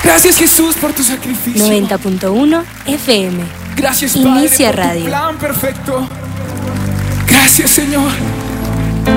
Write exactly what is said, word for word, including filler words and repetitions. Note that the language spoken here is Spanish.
Gracias, Jesús, por tu sacrificio. noventa punto uno F M. Gracias, Padre, Inicia por tu Radio. plan perfecto. Gracias, Señor.